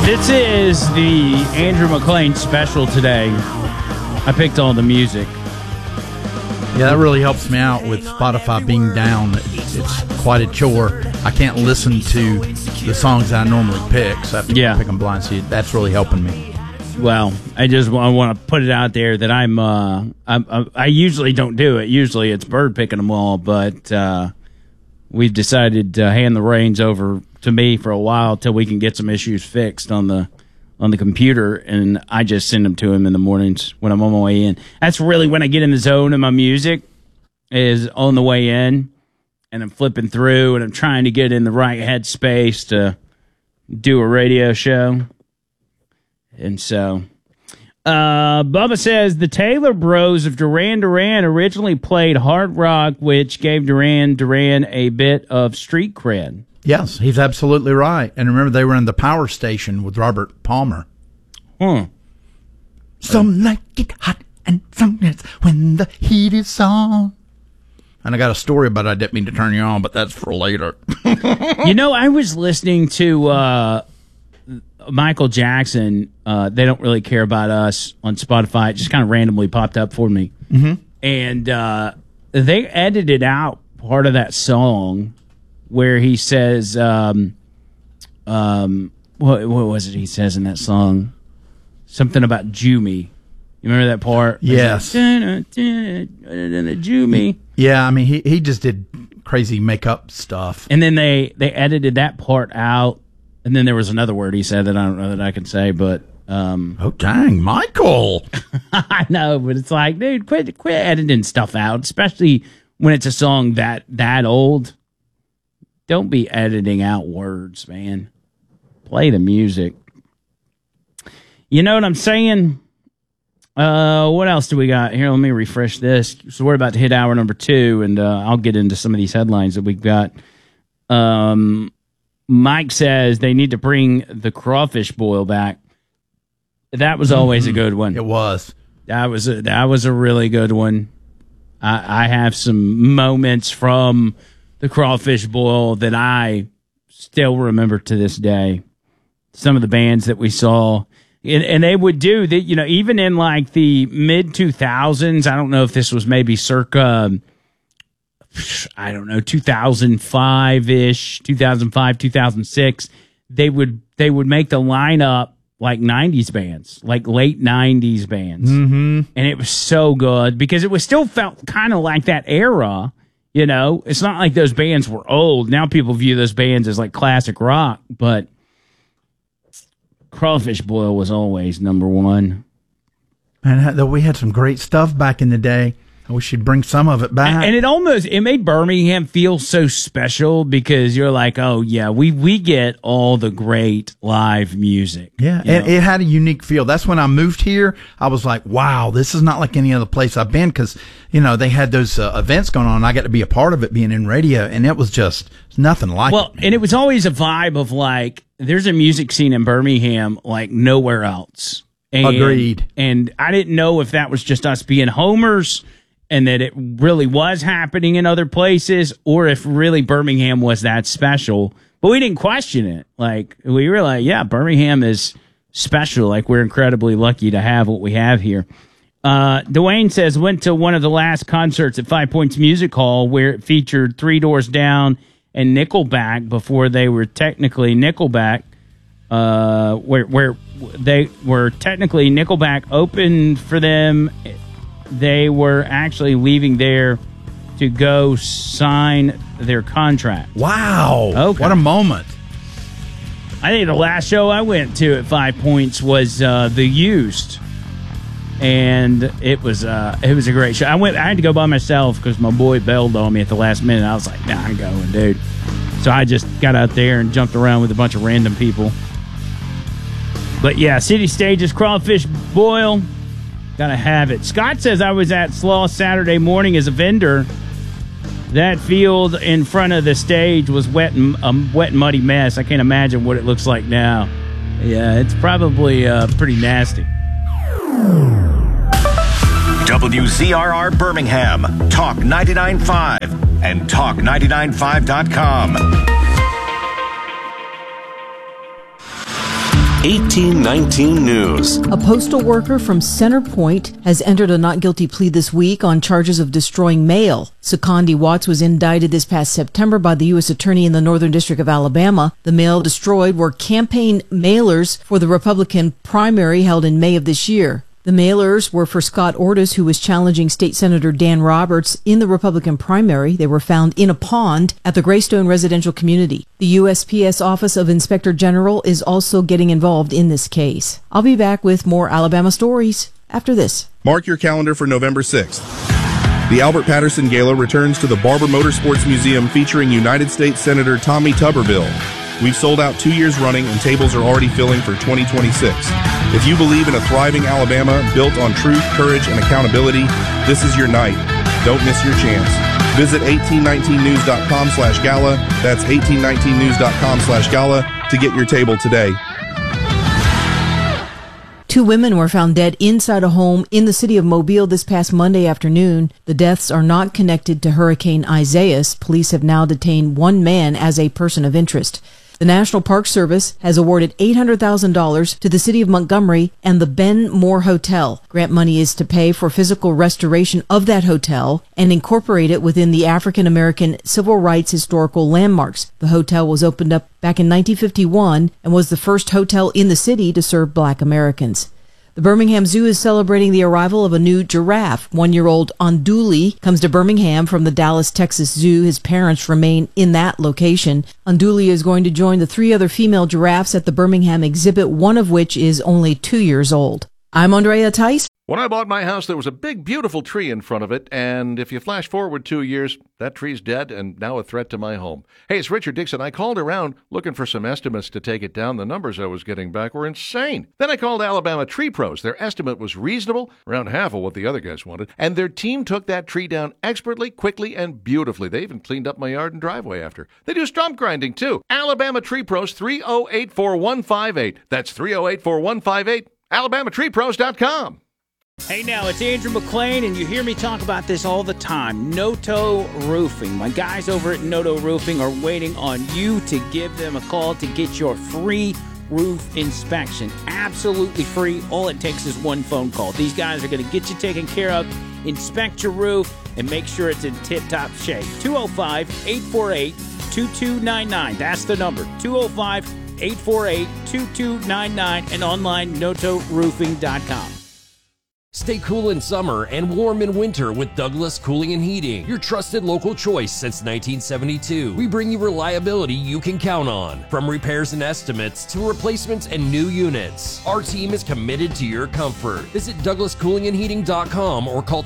This is the Andrew McLean special today. I picked all the music. Yeah, that really helps me out with Spotify being down. It's quite a chore. I can't listen to the songs I normally pick, so I have to pick them blind. So that's really helping me. Well, I want to put it out there that I usually don't do it. Usually it's Bird picking them all, but we've decided to hand the reins over to me for a while till we can get some issues fixed on the computer, and I just send them to him in the mornings when I'm on my way in. That's really when I get in the zone of my music, is on the way in, and I'm flipping through, and I'm trying to get in the right headspace to do a radio show. And so, Bubba says the Taylor Bros of Duran Duran originally played hard rock, which gave Duran Duran a bit of street cred. Yes, he's absolutely right. And remember, they were in the Power Station with Robert Palmer. Some like it hot and some it's when the heat is on. And I got a story about it. I didn't mean to turn you on, but that's for later. I was listening to Michael Jackson. They Don't Really Care About Us on Spotify. It just kind of randomly popped up for me. Mm-hmm. And they edited out part of that song where he says, what was it he says in that song? Something about Jumi. You remember that part? Yes. Jumi. Yeah, I mean, he just did crazy makeup stuff. And then they edited that part out. And then there was another word he said that I don't know that I can say, but... oh, dang, Michael. I know, but it's like, dude, quit editing stuff out, especially when it's a song that old. Don't be editing out words, man. Play the music. You know what I'm saying? What else do we got? Here, let me refresh this. So we're about to hit hour number 2, and I'll get into some of these headlines that we've got. Mike says they need to bring the crawfish boil back. That was always a good one. It was. That was a really good one. I have some moments from the crawfish boil that I still remember to this day. Some of the bands that we saw, and they would do that, even in like the mid 2000s. I don't know if this was maybe circa, 2005-ish, 2005, 2006. They would make the lineup like 90s bands, like late 90s bands. Mm-hmm. And it was so good because it was still felt kind of like that era. It's not like those bands were old. Now people view those bands as like classic rock, but Crawfish Boil was always number one. And we had some great stuff back in the day. I wish you'd bring some of it back. And it made Birmingham feel so special because you're like, oh, yeah, we get all the great live music. Yeah, and it had a unique feel. That's when I moved here. I was like, wow, this is not like any other place I've been because, they had those events going on. And I got to be a part of it being in radio, and it was just nothing like it. Well, and it was always a vibe of like, there's a music scene in Birmingham like nowhere else. Agreed. And I didn't know if that was just us being homers and that it really was happening in other places, or if really Birmingham was that special. But we didn't question it. Like, we were like, yeah, Birmingham is special. Like, we're incredibly lucky to have what we have here. Dwayne says, went to one of the last concerts at 5 Points Music Hall where it featured Three Doors Down and Nickelback before they were technically Nickelback. Where they were technically Nickelback opened for them. They were actually leaving there to go sign their contract. Wow. Okay. What a moment. I think the last show I went to at 5 Points was The Used. And it was a great show. I had to go by myself because my boy bailed on me at the last minute. I was like, nah, I'm going, dude. So I just got out there and jumped around with a bunch of random people. But yeah, City Stages, Crawfish Boil. Gotta have it. Scott says, I was at Sloss Saturday morning as a vendor. That field in front of the stage was wet and muddy mess. I can't imagine what it looks like now. Yeah, it's probably pretty nasty. WZRR Birmingham, Talk 99.5 and TalK995.com. 1819 News. A postal worker from Center Point has entered a not guilty plea this week on charges of destroying mail. Secondi Watts was indicted this past September by the U.S. Attorney in the Northern District of Alabama. The mail destroyed were campaign mailers for the Republican primary held in May of this year. The mailers were for Scott Ortis, who was challenging State Senator Dan Roberts in the Republican primary. They were found in a pond at the Greystone residential community. The USPS Office of Inspector General is also getting involved in this case. I'll be back with more Alabama stories after this. Mark your calendar for November 6th. The Albert Patterson Gala returns to the Barber Motorsports Museum featuring United States Senator Tommy Tuberville. We've sold out 2 years running and tables are already filling for 2026. If you believe in a thriving Alabama built on truth, courage, and accountability, this is your night. Don't miss your chance. Visit 1819news.com/gala. That's 1819news.com/gala to get your table today. 2 women were found dead inside a home in the city of Mobile this past Monday afternoon. The deaths are not connected to Hurricane Isaias. Police have now detained 1 man as a person of interest. The National Park Service has awarded $800,000 to the city of Montgomery and the Ben Moore Hotel. Grant money is to pay for physical restoration of that hotel and incorporate it within the African American Civil Rights Historical Landmarks. The hotel was opened up back in 1951 and was the first hotel in the city to serve Black Americans. The Birmingham Zoo is celebrating the arrival of a new giraffe. 1-year-old Unduli comes to Birmingham from the Dallas, Texas Zoo. His parents remain in that location. Unduli is going to join the 3 other female giraffes at the Birmingham exhibit, one of which is only 2 years old. I'm Andrea Tice. When I bought my house, there was a big, beautiful tree in front of it, and if you flash forward 2 years, that tree's dead and now a threat to my home. Hey, it's Richard Dixon. I called around looking for some estimates to take it down. The numbers I was getting back were insane. Then I called Alabama Tree Pros. Their estimate was reasonable, around half of what the other guys wanted, and their team took that tree down expertly, quickly, and beautifully. They even cleaned up my yard and driveway after. They do stump grinding, too. Alabama Tree Pros, 308-4158. That's 308-4158. AlabamaTreePros.com. Hey now, it's Andrew McLean, and you hear me talk about this all the time. Noto Roofing. My guys over at Noto Roofing are waiting on you to give them a call to get your free roof inspection. Absolutely free. All it takes is one phone call. These guys are going to get you taken care of, inspect your roof, and make sure it's in tip-top shape. 205-848-2299. That's the number. 205-848-2299 and online notoroofing.com. Stay cool in summer and warm in winter with Douglas Cooling and Heating, your trusted local choice since 1972. We bring you reliability you can count on, from repairs and estimates to replacements and new units. Our team is committed to your comfort. Visit DouglasCoolingandHeating.com or call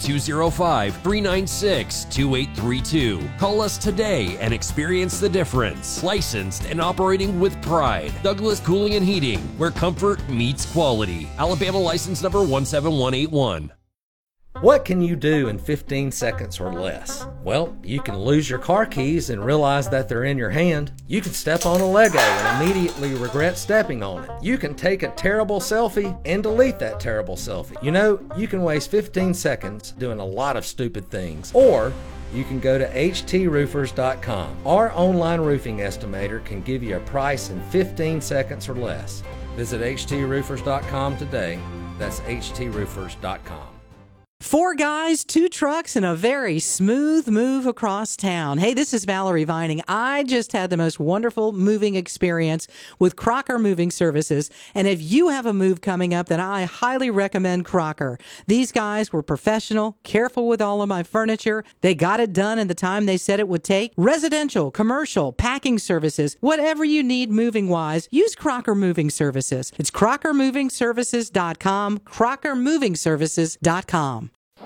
205-396-2832. Call us today and experience the difference. Licensed and operating with pride. Douglas Cooling and Heating, where comfort meets quality. Alabama license number 17181. What can you do in 15 seconds or less? Well, you can lose your car keys and realize that they're in your hand. You can step on a Lego and immediately regret stepping on it. You can take a terrible selfie and delete that terrible selfie. You know, you can waste 15 seconds doing a lot of stupid things. Or you can go to HTRoofers.com. Our online roofing estimator can give you a price in 15 seconds or less. Visit HTRoofers.com today. That's HTRoofers.com. 4 guys, 2 trucks, and a very smooth move across town. Hey, this is Valerie Vining. I just had the most wonderful moving experience with Crocker Moving Services. And if you have a move coming up, then I highly recommend Crocker. These guys were professional, careful with all of my furniture. They got it done in the time they said it would take. Residential, commercial, packing services, whatever you need moving-wise, use Crocker Moving Services. It's CrockerMovingServices.com, CrockerMovingServices.com.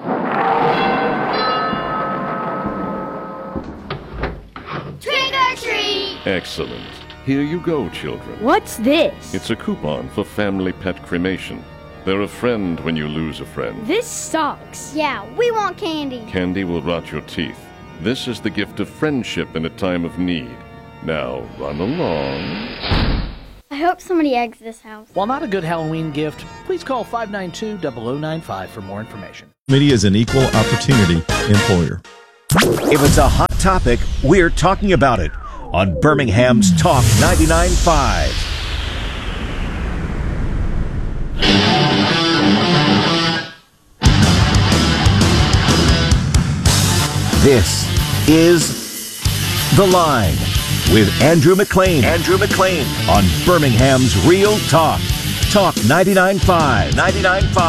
Trick or treat! Excellent. Here you go, children. What's this? It's a coupon for family pet cremation. They're a friend when you lose a friend. This sucks. Yeah, we want candy. Candy will rot your teeth. This is the gift of friendship in a time of need. Now, run along. I hope somebody eggs this house. While not a good Halloween gift, please call 592-0095 for more information. Media is an equal opportunity employer. If it's a hot topic, we're talking about it on Birmingham's Talk 99.5. This is The Line with Andrew McLean. Andrew McLean on Birmingham's Real Talk. Talk 99.5. 99.5.